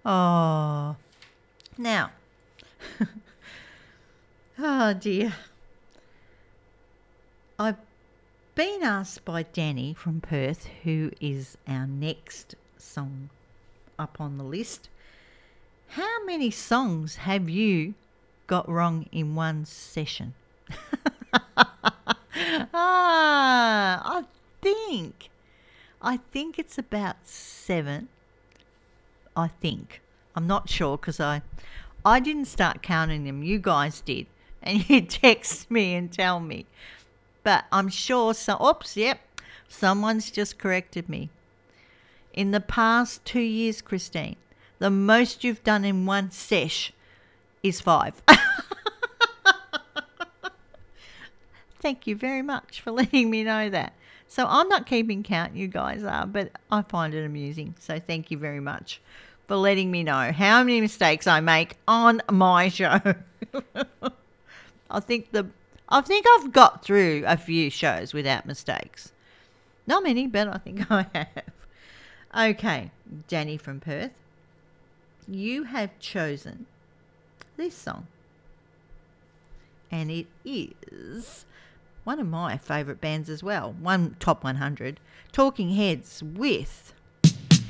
Oh, now, oh dear. I've been asked by Danny from Perth, who is our next song up on the list, how many songs have you got wrong in one session? I think. I think it's about 7. I think. I'm not sure because I didn't start counting them. You guys did. And you text me and tell me. But I'm sure oops, yep. Someone's just corrected me. In the past 2 years, Christine, the most you've done in one sesh is 5. Thank you very much for letting me know that. So I'm not keeping count, you guys are, but I find it amusing. So thank you very much for letting me know how many mistakes I make on my show. I think I've got through a few shows without mistakes. Not many, but I think I have. Okay, Danny from Perth, you have chosen this song. And it is one of my favourite bands as well. One top 100, Talking Heads with